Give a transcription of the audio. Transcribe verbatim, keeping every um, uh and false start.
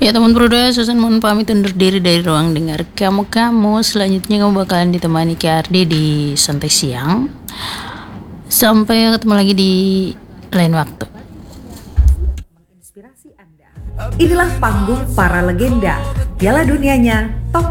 Ya teman Proda, Susan mohon pamit undur diri dari ruang dengar kamu-kamu. Selanjutnya kamu bakalan ditemani K R D di Santai Siang. Sampai ketemu lagi di lain waktu. Inilah panggung para legenda Piala Dunianya Top